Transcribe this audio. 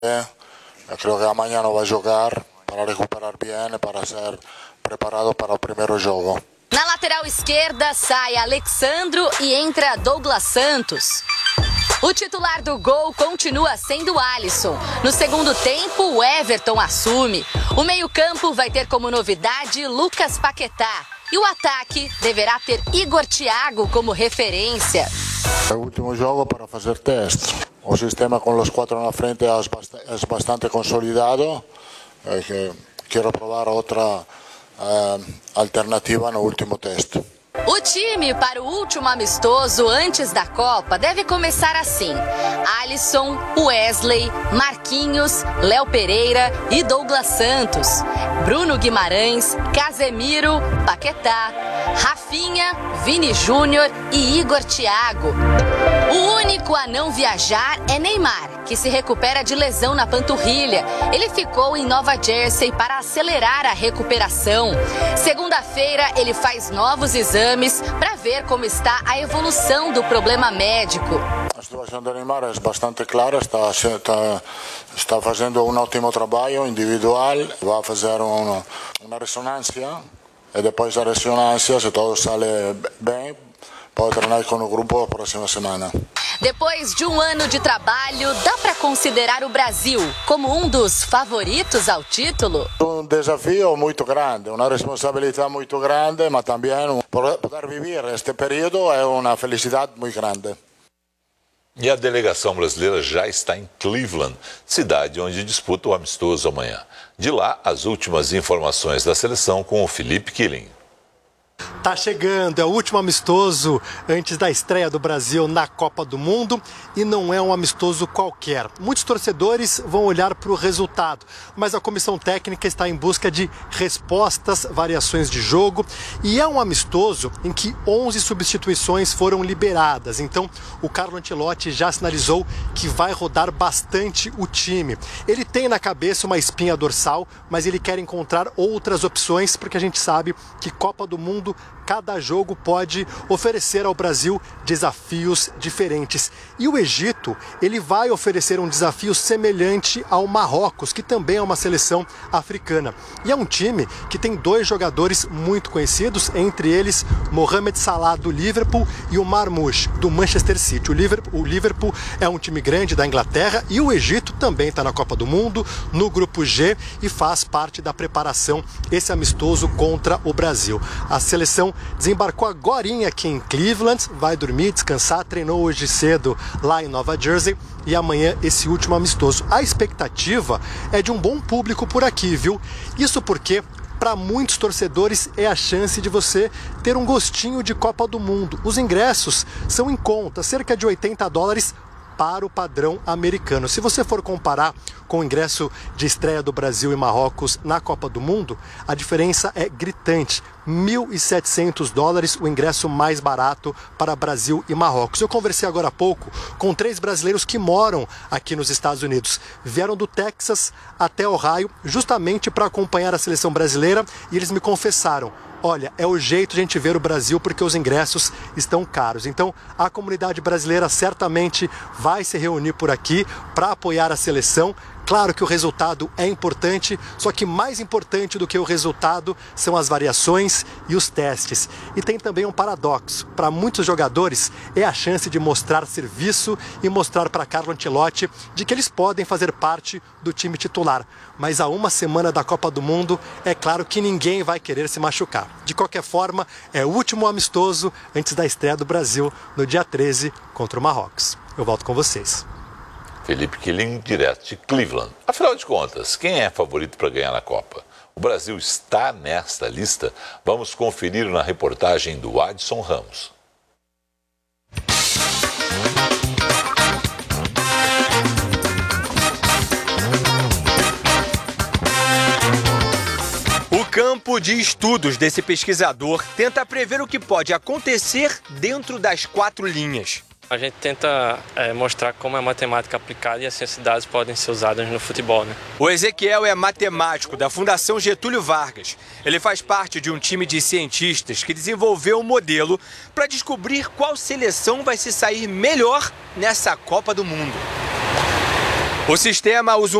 Eu creio que amanhã não vai jogar para recuperar bem e para ser preparado para o primeiro jogo. Na lateral esquerda sai Alexandro e entra Douglas Santos. O titular do gol continua sendo Alisson. No segundo tempo, o Everton assume. O meio-campo vai ter como novidade Lucas Paquetá. E o ataque deverá ter Igor Thiago como referência. É o último jogo para fazer teste. O sistema com os 4 na frente é bastante consolidado. Quero provar outra alternativa no último teste. O time para o último amistoso antes da Copa deve começar assim: Alisson, Wesley, Marquinhos, Léo Pereira e Douglas Santos, Bruno Guimarães, Casemiro, Paquetá, Rafinha, Vini Júnior e Igor Thiago. O único a não viajar é Neymar, que se recupera de lesão na panturrilha. Ele ficou em Nova Jersey para acelerar a recuperação. Segunda-feira, ele faz novos exames para ver como está a evolução do problema médico. A situação do Neymar é bastante clara, está fazendo um ótimo trabalho individual, vai fazer uma ressonância e depois da ressonância, se tudo sai bem, pode treinar com o grupo a próxima semana. Depois de um ano de trabalho, dá para considerar o Brasil como um dos favoritos ao título? Um desafio muito grande, uma responsabilidade muito grande, mas também poder viver este período é uma felicidade muito grande. E a delegação brasileira já está em Cleveland, cidade onde disputa o amistoso amanhã. De lá, as últimas informações da seleção com o Felipe Killing. Tá chegando, é o último amistoso antes da estreia do Brasil na Copa do Mundo e não é um amistoso qualquer. Muitos torcedores vão olhar para o resultado, mas a comissão técnica está em busca de respostas, variações de jogo e é um amistoso em que 11 substituições foram liberadas. Então, o Carlo Ancelotti já sinalizou que vai rodar bastante o time. Ele tem na cabeça uma espinha dorsal, mas ele quer encontrar outras opções porque a gente sabe que Copa do Mundo, cada jogo pode oferecer ao Brasil desafios diferentes. E o Egito, ele vai oferecer um desafio semelhante ao Marrocos, que também é uma seleção africana. E é um time que tem 2 jogadores muito conhecidos, entre eles Mohamed Salah do Liverpool e o Marmoush do Manchester City. O Liverpool é um time grande da Inglaterra e o Egito também está na Copa do Mundo, no grupo G, e faz parte da preparação esse amistoso contra o Brasil. A seleção desembarcou agorinha aqui em Cleveland, vai dormir, descansar, treinou hoje cedo lá em Nova Jersey e amanhã esse último amistoso. A expectativa é de um bom público por aqui, viu? Isso porque para muitos torcedores é a chance de você ter um gostinho de Copa do Mundo. Os ingressos são em conta, cerca de $80 para o padrão americano. Se você for comparar com o ingresso de estreia do Brasil e Marrocos na Copa do Mundo, a diferença é gritante. $1.700 o ingresso mais barato para Brasil e Marrocos. Eu conversei agora há pouco com 3 brasileiros que moram aqui nos Estados Unidos. Vieram do Texas até Ohio justamente para acompanhar a seleção brasileira e eles me confessaram: olha, é o jeito de a gente ver o Brasil porque os ingressos estão caros. Então, a comunidade brasileira certamente vai se reunir por aqui para apoiar a seleção. Claro que o resultado é importante, só que mais importante do que o resultado são as variações e os testes. E tem também um paradoxo. Para muitos jogadores, é a chance de mostrar serviço e mostrar para Carlo Ancelotti de que eles podem fazer parte do time titular. Mas a uma semana da Copa do Mundo, é claro que ninguém vai querer se machucar. De qualquer forma, é o último amistoso antes da estreia do Brasil no dia 13 contra o Marrocos. Eu volto com vocês. Felipe Killing, direto de Cleveland. Afinal de contas, quem é favorito para ganhar na Copa? O Brasil está nesta lista? Vamos conferir na reportagem do Adson Ramos. O campo de estudos desse pesquisador tenta prever o que pode acontecer dentro das 4 linhas. A gente tenta mostrar como a matemática aplicada e as ciências de dados podem ser usadas no futebol, né? O Ezequiel é matemático da Fundação Getúlio Vargas. Ele faz parte de um time de cientistas que desenvolveu um modelo para descobrir qual seleção vai se sair melhor nessa Copa do Mundo. O sistema usa